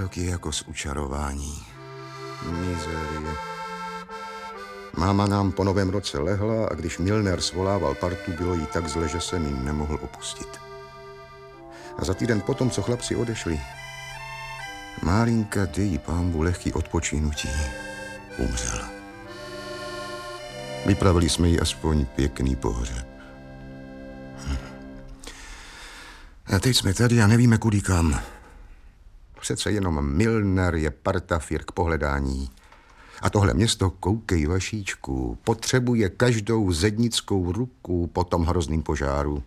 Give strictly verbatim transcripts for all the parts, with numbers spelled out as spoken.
rok je jako z učarování. Mizerie. Máma nám po novém roce lehla a když Milner svolával partu, bylo jí tak zle, že jsem ji nemohl opustit. A za týden potom, co chlapci odešli, Márinka, dej pánbu lehký odpočinutí, umřela. Vypravili jsme jí aspoň pěkný pohřeb. Hm. A teď jsme tady a nevíme kudy kam. Přece jenom Milner je partafir k pohledání. A tohle město, koukej Vašíčku, potřebuje každou zednickou ruku po tom hrozným požáru.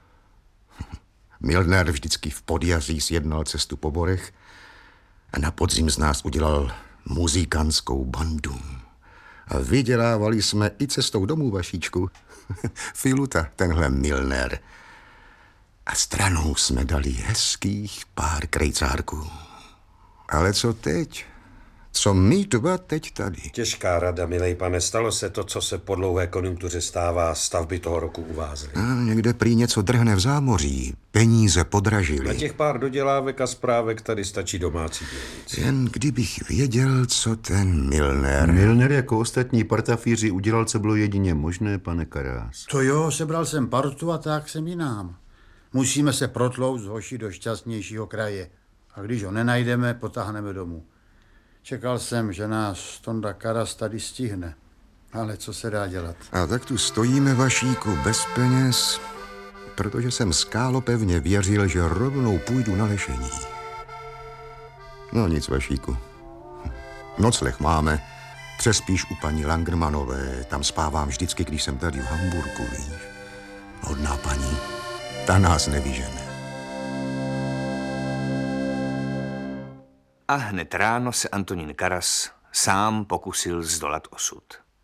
Milner vždycky v podjazí sjednal cestu po borech a na podzim z nás udělal muzikantskou bandu. A vydělávali jsme i cestou domů, Vašíčku. Filuta, tenhle Milner. A stranou jsme dali hezkých pár krejcárků. Ale co teď? Co my dva teď tady? Těžká rada, milej pane. Stalo se to, co se po dlouhé konjunktuře stává. Stavby toho roku uvázly. A někde prý něco drhne v zámoří. Peníze podražily. Na těch pár dodělávek a zprávek tady stačí domácí dělnici. Jen kdybych věděl, co ten Milner... Milner jako ostatní partafíři udělal, co bylo jedině možné, pane Karás. To jo, sebral jsem partu a tak jsem jinám. Musíme se protlout z hoši do šťastnějšího kraje. A když ho nenajdeme, potáhneme domů. Čekal jsem, že nás Tonda Karas tady stihne. Ale co se dá dělat? A tak tu stojíme, Vašíku, bez peněz, protože jsem skálopevně věřil, že rovnou půjdu na lešení. No nic, Vašíku. Nocleh máme. Přespíš u paní Langermanové. Tam spávám vždycky, když jsem tady v Hamburku, víš. Hodná paní. Ta nás nevyžene. A hned ráno se Antonín Karas sám pokusil zdolat osud.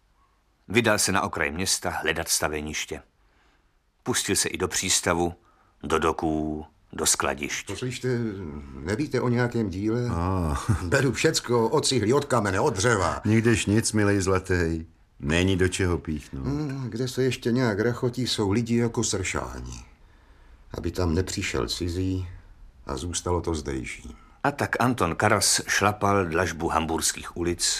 Vydal se na okraj města hledat staveniště. Pustil se i do přístavu, do doků, do skladišť. Poslyšte, nevíte o nějakém díle? Ah. Beru všecko, od cihly, od kamene, od dřeva. Nikdeš nic, milej zlatej. Není do čeho píchnout. Hmm, kde se ještě nějak rachotí, jsou lidi jako sršání. Aby tam nepřišel cizí a zůstalo to zdejší. A tak Anton Karas šlapal dlažbu hamburských ulic,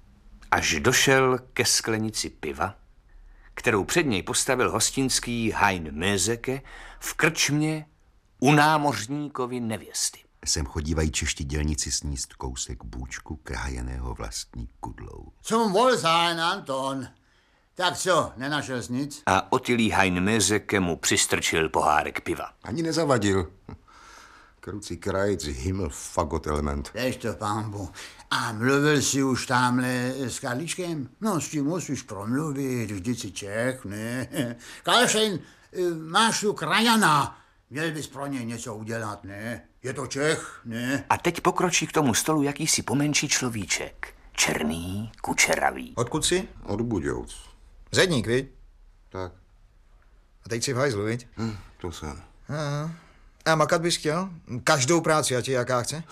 až došel ke sklenici piva, kterou před něj postavil hostinský Hein Möseke v krčmě u námořníkovy nevěsty. Sem chodívají čeští dělníci sníst kousek bůčku krájeného vlastní kudlou. Zum Wohlsein, Anton. Tak co, nenašel jsi nic? A otilý Hein Möseke mu přistrčil pohárek piva. Ani nezavadil. Krucí krajc, himmel, fagot element. Dejš to, pánbu. A mluvil jsi už tamhle s Karličkem? No, s tím musíš promluvit, vždyť si Čech, ne? Karlšejn, máš tu krajana. Měl bys pro něj něco udělat, ne? Je to Čech, ne? A teď pokročí k tomu stolu jakýsi pomenší človíček. Černý, kučeravý. Odkud jsi? Od Budějoc. Zedník, viď? Tak, A teď jsi v hajzlu, viď? hm, to jsem. Aha. A makat bys chtěl? Každou práci, ať je jaká chce?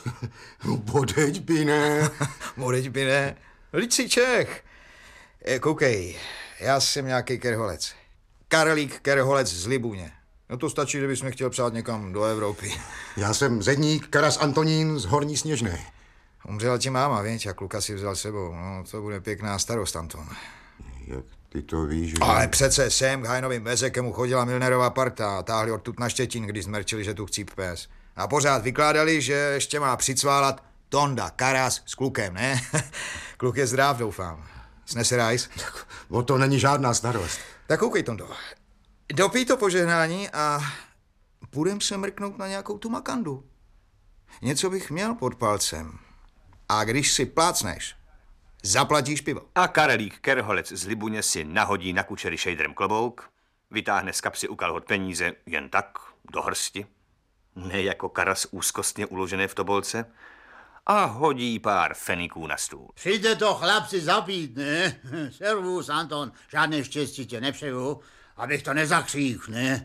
Bodeď by ne. Modeď by ne. Lid jsi Čech. E, koukej, já jsem nějaký kerholec. Karlík Kerholec z Libuně. No to stačí, kdybys mě chtěl přát někam do Evropy. Já jsem zedník Karas Antonín z Horní Sněžné. Umřela ti máma, viď? A kluka si vzal sebou. No, to bude pěkná starost, Anton. Jak ty to víš, že... Ale přece sem k Heinovým Mösekemu chodila Milnerová parta a táhli odtud na Štětín, když zmerčili, že tu chcíp pes. A pořád vykládali, že ještě má přicválat Tonda Karas s klukem, ne? Kluk je zdrav, doufám. Snese rajs? O to není žádná starost. Tak koukej, Tondo. Dopij to požehnání a půjdem se mrknout na nějakou tu makandu. Něco bych měl pod palcem. A když si plácneš, zaplatíš pivo. A Karelík Kerholec z Libuně si nahodí na kučery šejdrem klobouk, vytáhne z kapsy u kalhot peníze jen tak, do hrsti, ne jako Karas úzkostně uložené v tobolce, a hodí pár feniků na stůl. Přijde to chlapci zapít, ne? Servus, Anton, žádné štěstí tě nepřeju, abych to nezakřích, ne?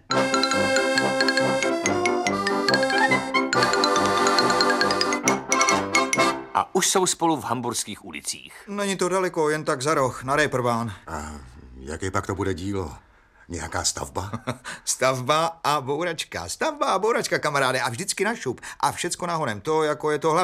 A už jsou spolu v hamburských ulicích. Není to daleko, jen tak za roh, na Reeperbahn. A jaké pak to bude dílo? Nějaká stavba? Stavba a bouračka. Stavba a bouračka, kamaráde. A vždycky na šup. A všecko nahonem. To, jako je to hlavní.